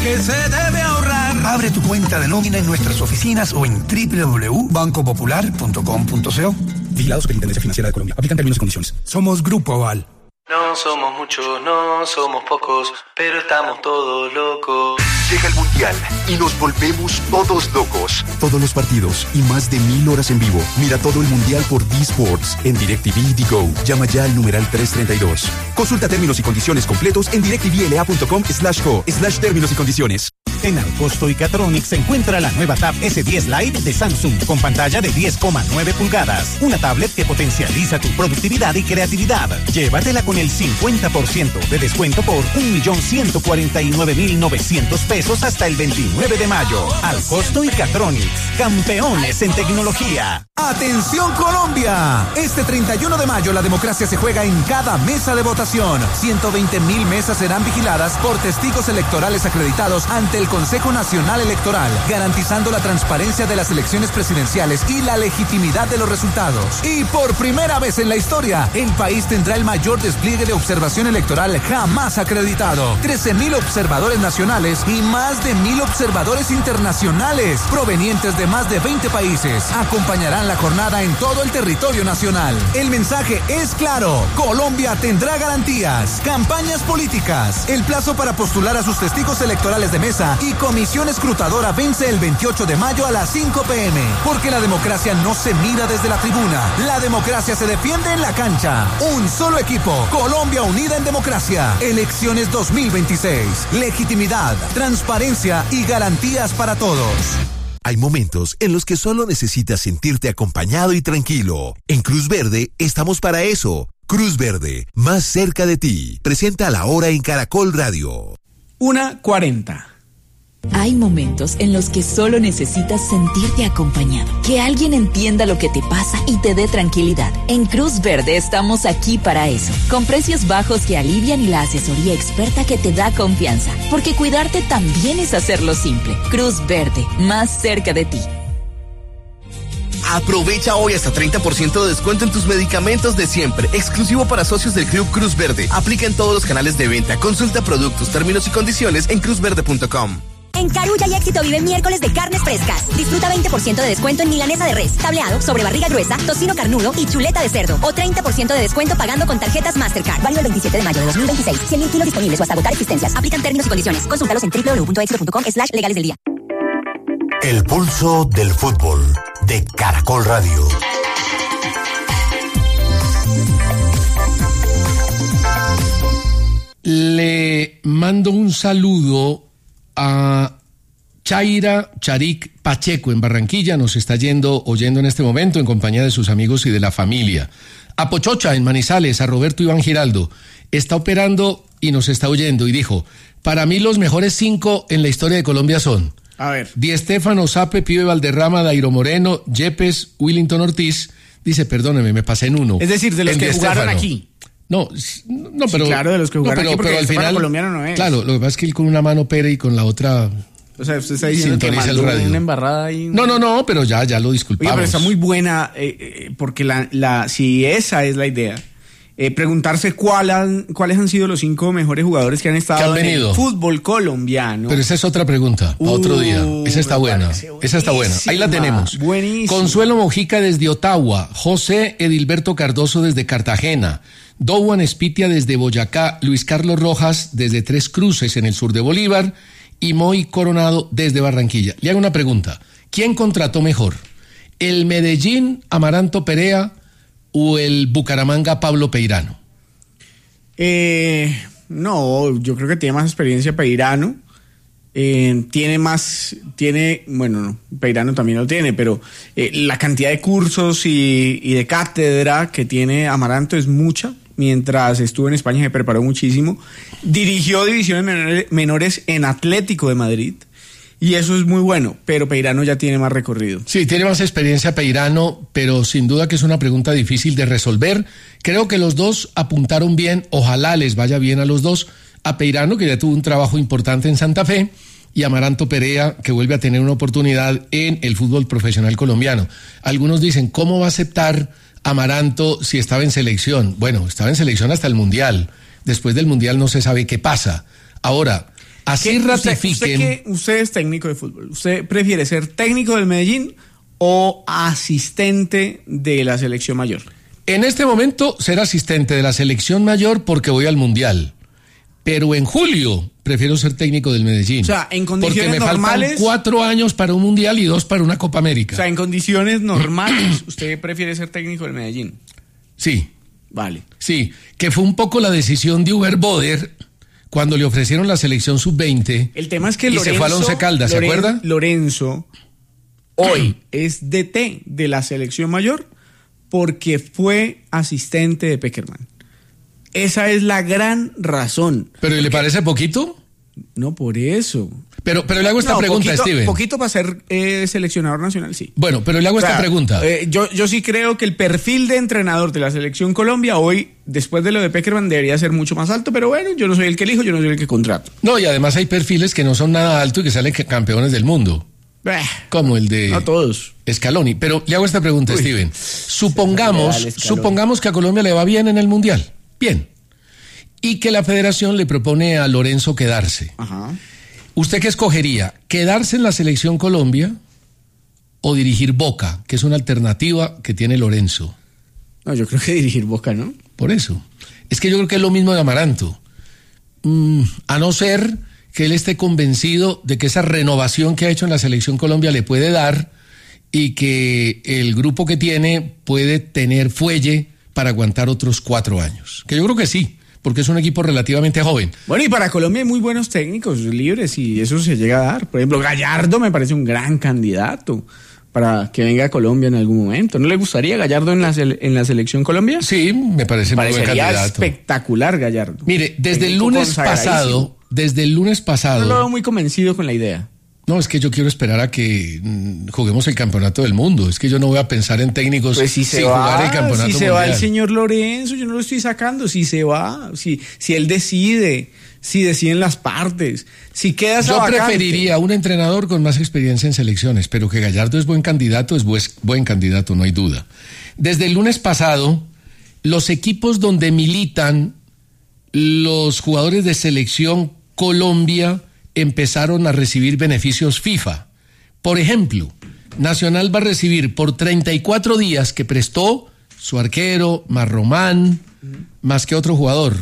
que se debe ahorrar. Abre tu cuenta de nómina en nuestras oficinas o en www.bancopopular.com.co. Vigilado Superintendencia Financiera de Colombia. Aplican términos y condiciones. Somos Grupo Aval. No somos muchos, no somos pocos, pero estamos todos locos. Llega el Mundial y nos volvemos todos locos. Todos los partidos y más de 1000 horas en vivo. Mira todo el Mundial por D-Sports en DirecTV y Digo. Llama ya al numeral 332. Consulta términos y condiciones completos en directvla.com/co/términos y condiciones. En Alcosto y Catronics se encuentra la nueva Tab S10 Lite de Samsung con pantalla de 10,9 pulgadas. Una tablet que potencializa tu productividad y creatividad. Llévatela con el 50% de descuento por 1.149.900 pesos hasta el 29 de mayo. Alcosto y Catronics, campeones en tecnología. ¡Atención Colombia! Este 31 de mayo la democracia se juega en cada mesa de votación. 120.000 mesas serán vigiladas por testigos electorales acreditados ante el Consejo Nacional Electoral, garantizando la transparencia de las elecciones presidenciales y la legitimidad de los resultados. Y por primera vez en la historia, el país tendrá el mayor despliegue de observación electoral jamás acreditado. 13.000 observadores nacionales y más de 1.000 observadores internacionales, provenientes de más de 20 países, acompañarán la jornada en todo el territorio nacional. El mensaje es claro: Colombia tendrá garantías. Campañas políticas. El plazo para postular a sus testigos electorales de mesa y comisión escrutadora vence el 28 de mayo a las 5 p.m. Porque la democracia no se mira desde la tribuna. La democracia se defiende en la cancha. Un solo equipo. Colombia unida en democracia. Elecciones 2026. Legitimidad, transparencia y garantías para todos. Hay momentos en los que solo necesitas sentirte acompañado y tranquilo. En Cruz Verde estamos para eso. Cruz Verde, más cerca de ti. Presenta La Hora en Caracol Radio. 1:40. Hay momentos en los que solo necesitas sentirte acompañado, que alguien entienda lo que te pasa y te dé tranquilidad. En Cruz Verde estamos aquí para eso, con precios bajos que alivian y la asesoría experta que te da confianza, porque cuidarte también es hacerlo simple. Cruz Verde, más cerca de ti. Aprovecha hoy hasta 30% de descuento en tus medicamentos de siempre, exclusivo para socios del Club Cruz Verde. Aplica en todos los canales de venta. Consulta productos, términos y condiciones en cruzverde.com. En Carulla y Éxito vive miércoles de carnes frescas. Disfruta 20% de descuento en milanesa de res, tableado, sobrebarriga gruesa, tocino carnudo y chuleta de cerdo. O 30% de descuento pagando con tarjetas Mastercard. Válido el 27 de mayo de 2026. 100.000 kilos disponibles o hasta agotar existencias. Aplican términos y condiciones. Consúltalos en www.éxito.com/legales del día. El pulso del fútbol de Caracol Radio. Le mando un saludo a Chaira Charik Pacheco en Barranquilla, nos está oyendo en este momento en compañía de sus amigos y de la familia. A Pochocha en Manizales, a Roberto Iván Giraldo, está operando y nos está oyendo y dijo: para mí los mejores 5 en la historia de Colombia son: a ver, Di Stéfano, Sape, Pibe Valderrama, Dairo Moreno, Yepes, Willington Ortiz. Dice, perdóneme, me pasé en uno. Es decir, de los que jugaron aquí. No, pero... Sí, claro, de los que jugaron aquí, porque pero al final, colombiano no es. Claro, lo que pasa es que él con una mano opera y con la otra... O sea, usted está diciendo que mandó una embarrada ahí. No, pero ya lo disculpamos. Oye, pero está muy buena, porque si esa es la idea, preguntarse cuáles han sido los 5 mejores jugadores que han estado en el fútbol colombiano. Pero esa es otra pregunta, otro día. Esa está buena. Ahí la tenemos. Buenísimo. Consuelo Mojica desde Ottawa, José Edilberto Cardoso desde Cartagena, Dowan Espitia desde Boyacá, Luis Carlos Rojas desde Tres Cruces en el sur de Bolívar y Moy Coronado desde Barranquilla. Le hago una pregunta. ¿Quién contrató mejor? ¿El Medellín, Amaranto Perea, o el Bucaramanga, Pablo Peirano? No, yo creo que tiene más experiencia Peirano. Peirano también lo tiene, pero la cantidad de cursos y de cátedra que tiene Amaranto es mucha. Mientras estuvo en España se preparó muchísimo. Dirigió divisiones menores en Atlético de Madrid. Y eso es muy bueno, pero Peirano ya tiene más recorrido. Sí, tiene más experiencia Peirano, pero sin duda que es una pregunta difícil de resolver. Creo que los dos apuntaron bien, ojalá les vaya bien a los dos. A Peirano, que ya tuvo un trabajo importante en Santa Fe, y Amaranto Perea, que vuelve a tener una oportunidad en el fútbol profesional colombiano. Algunos dicen, ¿cómo va a aceptar Amaranto si estaba en selección? Bueno, estaba en selección hasta el Mundial. Después del Mundial no se sabe qué pasa. Ahora, así ratifiquen. Usted es técnico de fútbol. ¿Usted prefiere ser técnico del Medellín o asistente de la selección mayor? En este momento, ser asistente de la selección mayor porque voy al Mundial. Pero en julio prefiero ser técnico del Medellín. O sea, en condiciones porque me normales, faltan 4 años para un Mundial y 2 para una Copa América. O sea, en condiciones normales, usted prefiere ser técnico del Medellín. Sí. Vale. Sí, que fue un poco la decisión de Uber Boder cuando le ofrecieron la selección sub-20. El tema es que Lorenzo, se fue al Once Caldas, ¿se acuerda? Lorenzo hoy es DT de la selección mayor porque fue asistente de Peckerman. Esa es la gran razón. ¿Pero le parece poquito? No, por eso. Pero le hago esta pregunta, Steven. Poquito para ser seleccionador nacional, sí. Bueno, pero le hago esta pregunta. Yo sí creo que el perfil de entrenador de la selección Colombia hoy, después de lo de Peckerman, debería ser mucho más alto, pero bueno, yo no soy el que elijo, yo no soy el que contrato. No, y además hay perfiles que no son nada altos y que salen campeones del mundo. Como el de... No todos. Scaloni. Pero le hago esta pregunta, Steven. Supongamos que a Colombia le va bien en el Mundial. Bien. Y que la federación le propone a Lorenzo quedarse. Ajá. ¿Usted qué escogería? ¿Quedarse en la selección Colombia o dirigir Boca, que es una alternativa que tiene Lorenzo? No, yo creo que dirigir Boca, ¿no? Por eso. Es que yo creo que es lo mismo de Amaranto. A no ser que él esté convencido de que esa renovación que ha hecho en la selección Colombia le puede dar y que el grupo que tiene puede tener fuelle para aguantar otros 4 años. Que yo creo que sí, porque es un equipo relativamente joven. Bueno, y para Colombia hay muy buenos técnicos libres y eso se llega a dar. Por ejemplo, Gallardo me parece un gran candidato para que venga a Colombia en algún momento. ¿No le gustaría Gallardo en la selección Colombia? Sí, me parece muy buen candidato. Espectacular Gallardo. Mire, desde el lunes pasado... No lo veo muy convencido con la idea. No, es que yo quiero esperar a que juguemos el campeonato del mundo. Es que yo no voy a pensar en técnicos pues sin jugar el campeonato mundial. Si se va el señor Lorenzo, yo no lo estoy sacando. Si se va, si él decide, si deciden las partes, si queda esa vacante. Yo preferiría un entrenador con más experiencia en selecciones, pero que Gallardo es buen candidato, buen candidato, no hay duda. Desde el lunes pasado, los equipos donde militan los jugadores de selección Colombia empezaron a recibir beneficios FIFA. Por ejemplo, Nacional va a recibir por 34 días que prestó su arquero, más Román, más que otro jugador.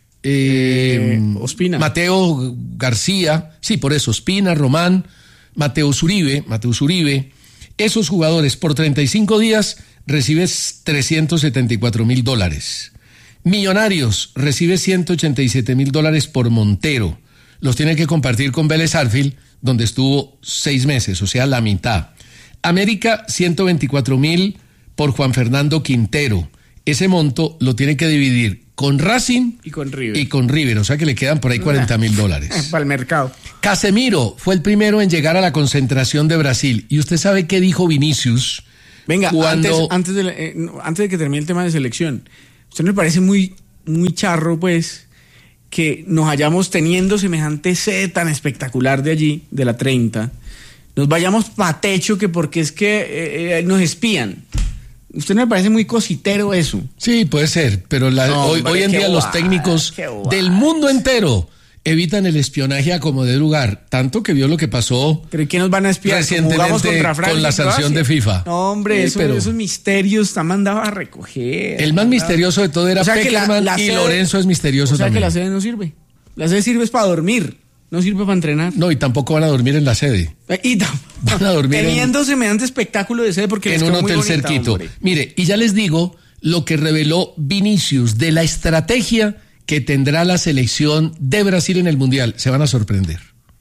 Ospina. Mateo García, sí, por eso, Ospina, Román, Mateus Uribe. Esos jugadores por 35 días recibes $374,000. Millonarios recibe $187,000 por Montero. Los tiene que compartir con Vélez Sarsfield, donde estuvo 6 meses, o sea, la mitad. América, $124,000 por Juan Fernando Quintero. Ese monto lo tiene que dividir con Racing y con River. O sea que le quedan por ahí $40,000. Para el mercado. Casemiro fue el primero en llegar a la concentración de Brasil. ¿Y usted sabe qué dijo Vinicius? Venga, antes de que termine el tema de selección, ¿usted no le parece muy charro, pues, que nos hayamos teniendo semejante sede tan espectacular de allí, de la 30, nos vayamos pa' techo que porque es que nos espían? ¿Usted no le parece muy cositero eso? Sí, puede ser, pero hoy en día los técnicos del mundo entero evitan el espionaje a como de lugar, tanto que vio lo que pasó. ¿Pero qué nos van a espiar? Recientemente con la sanción de FIFA. No, hombre, esos misterios están mandados a recoger. El más misterioso de todo era Peckerman y Lorenzo es misterioso también. O sea que la sede no sirve. La sede sirve para dormir, no sirve para entrenar. No, y tampoco van a dormir en la sede. Van a dormir teniendo semejante espectáculo de sede porque en un hotel cerquito. Hombre. Mire, y ya les digo lo que reveló Vinicius de la estrategia que tendrá la selección de Brasil en el Mundial. Se van a sorprender.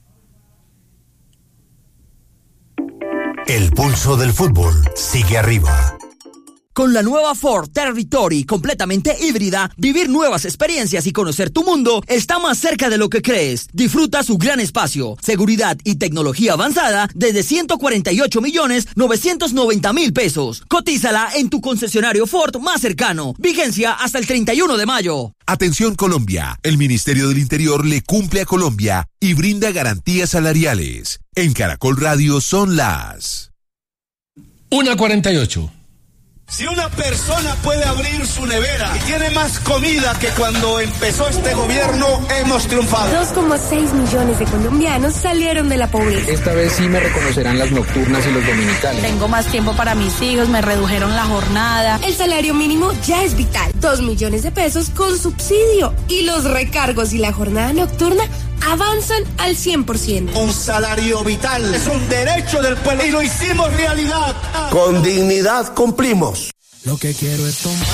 El pulso del fútbol sigue arriba. Con la nueva Ford Territory completamente híbrida, vivir nuevas experiencias y conocer tu mundo está más cerca de lo que crees. Disfruta su gran espacio, seguridad y tecnología avanzada desde $148,990,000 pesos. Cotízala en tu concesionario Ford más cercano. Vigencia hasta el 31 de mayo. Atención Colombia, el Ministerio del Interior le cumple a Colombia y brinda garantías salariales. En Caracol Radio son las 1:48. Si una persona puede abrir su nevera y tiene más comida que cuando empezó este gobierno, hemos triunfado. 2,6 millones de colombianos salieron de la pobreza. Esta vez sí me reconocerán las nocturnas y los dominicales. Tengo más tiempo para mis hijos, me redujeron la jornada. El salario mínimo ya es vital. 2 millones de pesos con subsidio. Y los recargos y la jornada nocturna avanzan al 100%. Un salario vital es un derecho del pueblo y lo hicimos realidad. Con dignidad cumplimos. Lo que quiero es tomar.